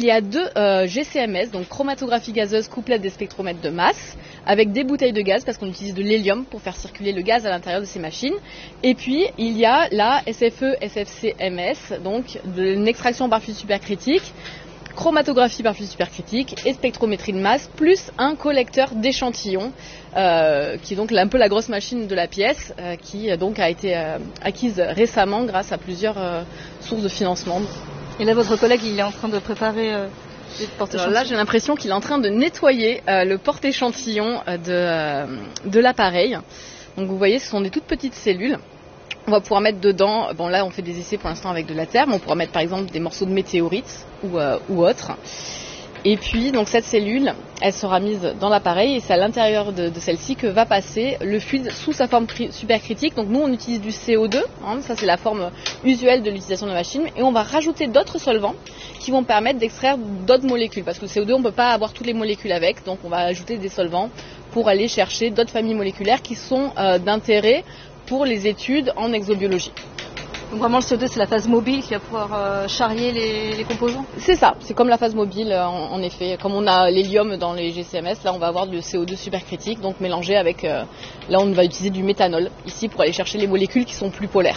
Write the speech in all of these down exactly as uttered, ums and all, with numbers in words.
il y a deux euh, G C M S, donc chromatographie gazeuse couplette des spectromètres de masse, avec des bouteilles de gaz parce qu'on utilise de l'hélium pour faire circuler le gaz à l'intérieur de ces machines. Et puis il y a la S F E S F C M S, donc une extraction par flux supercritique, chromatographie par flux supercritique et spectrométrie de masse, plus un collecteur d'échantillons, euh, qui est donc un peu la grosse machine de la pièce, euh, qui donc a été euh, acquise récemment grâce à plusieurs euh, sources de financement. Et là, votre collègue, il est en train de préparer euh, les porte-échantillons. Là, j'ai l'impression qu'il est en train de nettoyer euh, le porte-échantillon de, euh, de l'appareil. Donc vous voyez, ce sont des toutes petites cellules. On va pouvoir mettre dedans, bon là on fait des essais pour l'instant avec de la terre, mais on pourra mettre par exemple des morceaux de météorites ou, euh, ou autres. Et puis donc cette cellule, elle sera mise dans l'appareil et c'est à l'intérieur de, de celle-ci que va passer le fluide sous sa forme cri- supercritique. Donc nous on utilise du C O deux, hein, ça c'est la forme usuelle de l'utilisation de la machine, et on va rajouter d'autres solvants qui vont permettre d'extraire d'autres molécules, parce que le C O deux on ne peut pas avoir toutes les molécules avec, donc on va ajouter des solvants pour aller chercher d'autres familles moléculaires qui sont euh, d'intérêt pour les études en exobiologie. Donc vraiment le C O deux c'est la phase mobile qui va pouvoir euh, charrier les, les composants. C'est ça, c'est comme la phase mobile en, en effet. Comme on a l'hélium dans les G C M S, là on va avoir du C O deux supercritique, donc mélangé avec, euh, là on va utiliser du méthanol ici pour aller chercher les molécules qui sont plus polaires.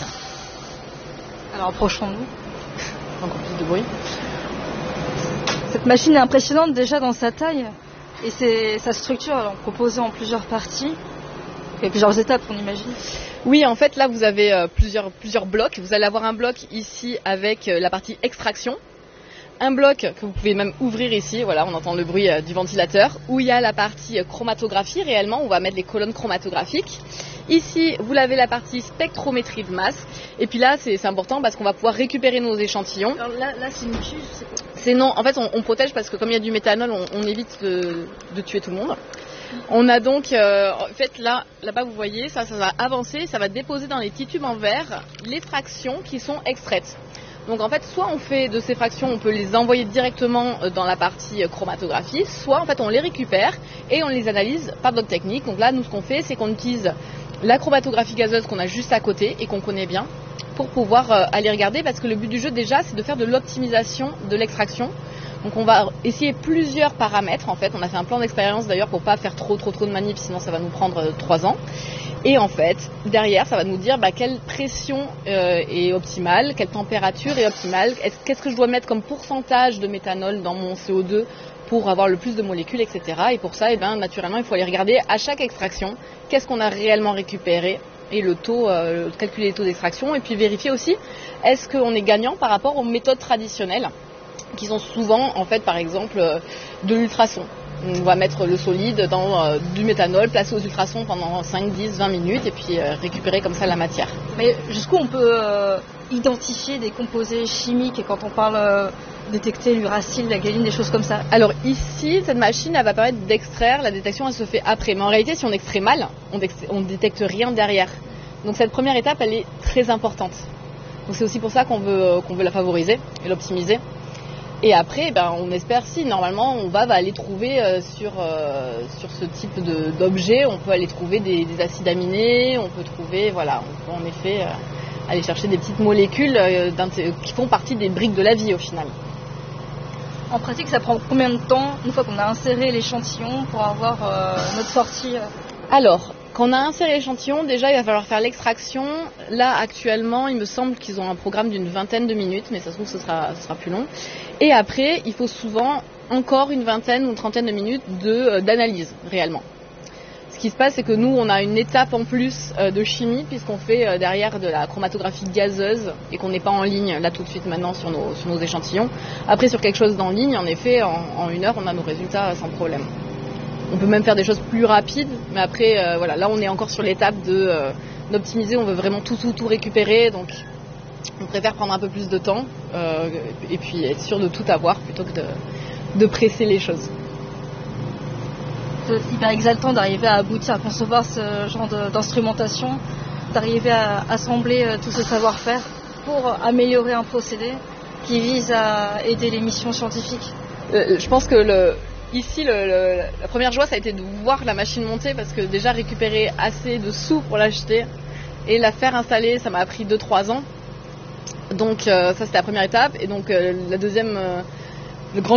Alors approchons-nous. Encore plus de bruit. Cette machine est impressionnante déjà dans sa taille et c'est, sa structure, elle est proposée en plusieurs parties. Il y a plusieurs étapes, on imagine. Oui, en fait, là, vous avez euh, plusieurs, plusieurs blocs. Vous allez avoir un bloc ici avec euh, la partie extraction. Un bloc que vous pouvez même ouvrir ici. Voilà, on entend le bruit euh, du ventilateur. Où il y a la partie euh, chromatographie, réellement. On va mettre les colonnes chromatographiques. Ici, vous avez la partie spectrométrie de masse. Et puis là, c'est, c'est important parce qu'on va pouvoir récupérer nos échantillons. Alors là, là c'est une cuve, c'est quoi ? C'est non. En fait, on, on protège parce que comme il y a du méthanol, on, on évite de, de tuer tout le monde. On a donc, euh, en fait, là, là-bas, vous voyez, ça, ça va avancer, ça va déposer dans les petits tubes en verre les fractions qui sont extraites. Donc, en fait, soit on fait de ces fractions, on peut les envoyer directement dans la partie chromatographie, soit, en fait, on les récupère et on les analyse par d'autres techniques. Donc là, nous, ce qu'on fait, c'est qu'on utilise la chromatographie gazeuse qu'on a juste à côté et qu'on connaît bien pour pouvoir euh, aller regarder, parce que le but du jeu, déjà, c'est de faire de l'optimisation de l'extraction. Donc on va essayer plusieurs paramètres en fait, on a fait un plan d'expérience d'ailleurs pour pas faire trop trop trop de manip, sinon ça va nous prendre trois ans. Et en fait, derrière ça va nous dire bah, quelle pression euh, est optimale, quelle température est optimale, qu'est-ce que je dois mettre comme pourcentage de méthanol dans mon C O deux pour avoir le plus de molécules, et cetera. Et pour ça, eh ben, naturellement, il faut aller regarder à chaque extraction qu'est-ce qu'on a réellement récupéré et le taux, euh, calculer les taux d'extraction, et puis vérifier aussi est-ce qu'on est gagnant par rapport aux méthodes traditionnelles qui sont souvent, en fait, par exemple, de l'ultrason. On va mettre le solide dans euh, du méthanol, placer aux ultrasons pendant cinq, dix, vingt minutes et puis euh, récupérer comme ça la matière. Mais jusqu'où on peut euh, identifier des composés chimiques, et quand on parle euh, détecter l'uracile, la galine, des choses comme ça? Alors ici, cette machine, elle va permettre d'extraire, la détection elle se fait après. Mais en réalité, si on extrait mal, on ne détecte rien derrière. Donc cette première étape, elle est très importante. Donc c'est aussi pour ça qu'on veut, qu'on veut la favoriser et l'optimiser. Et après, ben, on espère si normalement on va, va aller trouver euh, sur, euh, sur ce type de, d'objet, on peut aller trouver des, des acides aminés, on peut trouver, voilà, on peut en effet euh, aller chercher des petites molécules euh, qui font partie des briques de la vie au final. En pratique, ça prend combien de temps une fois qu'on a inséré l'échantillon pour avoir euh, notre sortie euh... Alors, quand on a inséré l'échantillon, déjà il va falloir faire l'extraction. Là actuellement, il me semble qu'ils ont un programme d'une vingtaine de minutes, mais ça se trouve ce sera, ce sera plus long. Et après, il faut souvent encore une vingtaine ou une trentaine de minutes de, euh, d'analyse réellement. Ce qui se passe, c'est que nous, on a une étape en plus euh, de chimie, puisqu'on fait euh, derrière de la chromatographie gazeuse et qu'on n'est pas en ligne là tout de suite maintenant sur nos, sur nos échantillons. Après, sur quelque chose d'en ligne, en effet, en, en une heure, on a nos résultats sans problème. On peut même faire des choses plus rapides, mais après, euh, voilà, là, on est encore sur l'étape de, euh, d'optimiser. On veut vraiment tout, tout, tout récupérer, donc on préfère prendre un peu plus de temps euh, et puis être sûr de tout avoir plutôt que de, de presser les choses. C'est hyper exaltant d'arriver à aboutir à concevoir ce genre de, d'instrumentation, d'arriver à assembler euh, tout ce savoir-faire pour améliorer un procédé qui vise à aider les missions scientifiques. Euh, je pense que le, ici, le, le, la première joie, ça a été de voir la machine monter, parce que déjà récupérer assez de sous pour l'acheter et la faire installer, ça m'a pris deux trois ans. Donc euh, ça, c'était la première étape. Et donc euh, la deuxième... Euh,